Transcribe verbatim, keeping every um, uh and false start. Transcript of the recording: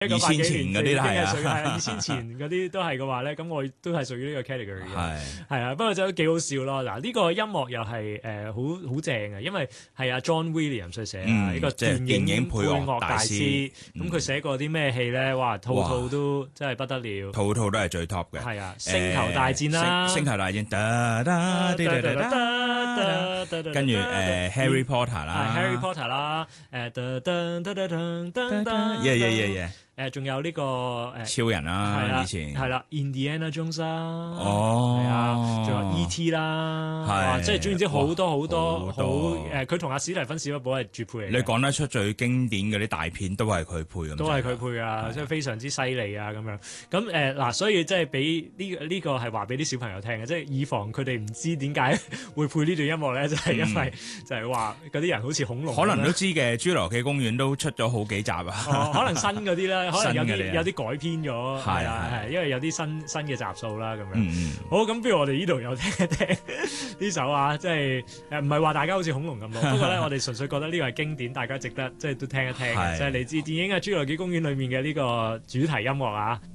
二千前嗰啲都係啊， 係二千前嗰啲都係嘅話咧，咁我都係屬於呢個 category 嘅。 係係啊，不過就幾好笑咯。嗱，呢個音樂又係誒好好正嘅，因為係阿 John Williams 去寫啊， 嗯呢個即係電電影影配配樂樂大大師師。 嗯咁佢寫過啲咩戲咧？哇，套套都真係不得了。 套套都係最 top 嘅。 係啊，星球大戰啦， 星星球大戰，噠噠噠噠噠跟住誒 Harry Potter 啦 ，Harry Potter 啦，誒噔噔噔噔噔噔， 耶耶耶耶， 誒仲有呢個誒超人啦，以前係啦，Indiana Jones 啦， 哦， 係啊，仲有 E T 啦， 係即係總言之好多好多好好多誒，佢同阿史蒂芬史匹堡係絕配嚟嘅。 你講得出最經典嗰啲大片都係佢配咁， 都係佢配啊，即係非常之犀利啊咁樣。咁誒嗱，所以即係俾呢個呢個係話俾啲小朋友聽嘅，即係以防佢哋唔知點解會配呢段音樂咧，就係因為就係話嗰啲人好似恐龍， 可能都知嘅。侏羅紀公園都出咗好幾集啊， 可能新嗰啲咧，可能有啲有啲改編咗， 係啊，係因為有啲新新嘅集數啦咁樣。 嗯好，咁不如我哋呢度又聽一聽呢首啊，即係誒唔係話大家好似恐龍咁咯，不過咧我哋純粹覺得呢個係經典，大家值得即係都聽一聽嘅，即係嚟自電影嘅《侏羅紀公園》裏面嘅呢個主題音樂啊。